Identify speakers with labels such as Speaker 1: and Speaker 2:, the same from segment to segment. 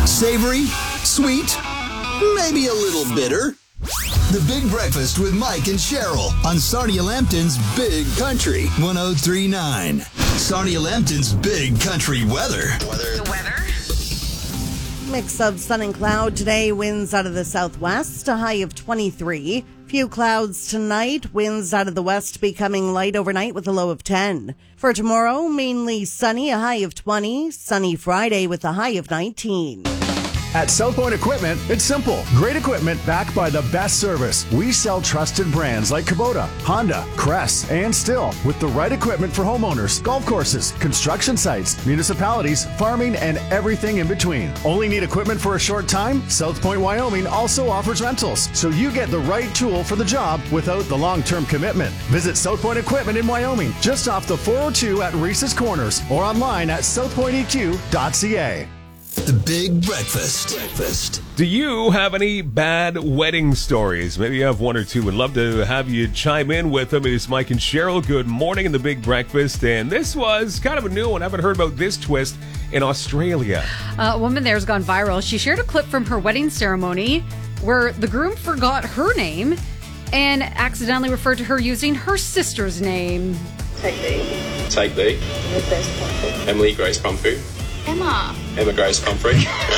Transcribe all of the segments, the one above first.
Speaker 1: Savory? Sweet? Maybe a little bitter? The Big Breakfast with Mike and Cheryl on Sarnia Lambton's Big Country 103.9. Sarnia Lambton's Big Country weather.
Speaker 2: The weather?
Speaker 3: Mix of sun and cloud today, winds out of the southwest, a high of 23. Few clouds tonight, winds out of the west becoming light overnight with a low of 10. For tomorrow, mainly sunny, a high of 20. Sunny Friday with a high of 19.
Speaker 4: At South Point Equipment, it's simple. Great equipment backed by the best service. We sell trusted brands like Kubota, Honda, Crest, and Stihl with the right equipment for homeowners, golf courses, construction sites, municipalities, farming, and everything in between. Only need equipment for a short time? South Point, Wyoming also offers rentals, so you get the right tool for the job without the long-term commitment. Visit South Point Equipment in Wyoming, just off the 402 at Reese's Corners, or online at southpointeq.ca.
Speaker 1: The Big Breakfast.
Speaker 5: Do you have any bad wedding stories? Maybe you have one or two. Would love to have you chime in with them. It is Mike and Cheryl. Good morning in the Big Breakfast. And this was kind of a new one. I haven't heard about this twist in Australia.
Speaker 6: A woman there's gone viral. She shared a clip from her wedding ceremony where the groom forgot her name and accidentally referred to her using her sister's name.
Speaker 7: Take B. Emily Grace Pumphrey. Emma Grace Pumphrey.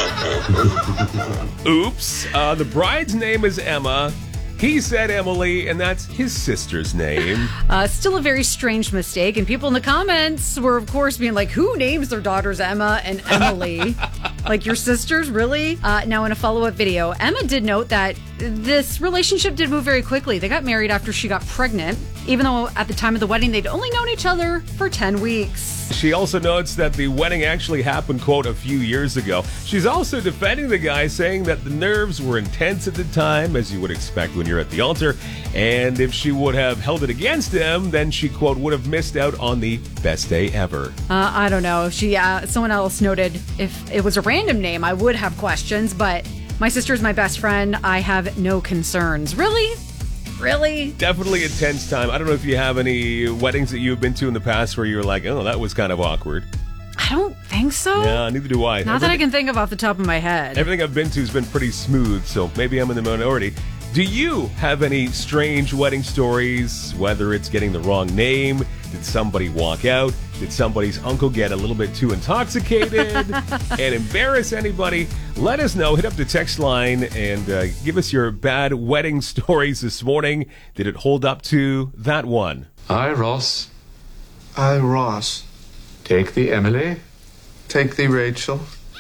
Speaker 5: Oops. The bride's name is Emma. He said Emily, and that's his sister's name.
Speaker 6: Still a very strange mistake, and people in the comments were, of course, being like, who names their daughters Emma and Emily? Like, your sisters, really? Now, in a follow-up video, Emma did note that this relationship did move very quickly. They got married after she got pregnant, even though at the time of the wedding, they'd only known each other for 10 weeks.
Speaker 5: She also notes that the wedding actually happened, quote, a few years ago. She's also defending the guy, saying that the nerves were intense at the time, as you would expect when you're at the altar, and if she would have held it against him, then she, quote, would have missed out on the best day ever.
Speaker 6: I don't know. Someone else noted if it was a random name, I would have questions, but my sister's my best friend. I have no concerns. Really?
Speaker 5: Definitely a tense time. I don't know if you have any weddings that you've been to in the past where you were like, oh, that was kind of awkward.
Speaker 6: I don't think so.
Speaker 5: Yeah, neither do I.
Speaker 6: Not that I can think of off the top of my head.
Speaker 5: Everything I've been to has been pretty smooth, so maybe I'm in the minority. Do you have any strange wedding stories, whether it's getting the wrong name? Did somebody walk out? Did somebody's uncle get a little bit too intoxicated and embarrass anybody? Let us know. Hit up the text line and give us your bad wedding stories this morning. Did it hold up to that one?
Speaker 8: I, Ross.
Speaker 9: I, Ross.
Speaker 8: Take the Emily.
Speaker 9: Take the Rachel.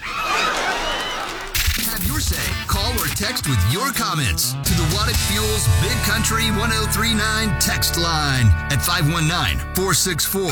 Speaker 1: Have your say. Call or text with your comments to the Waddick Fuels Big Country 103.9 text line at 519-464-0063.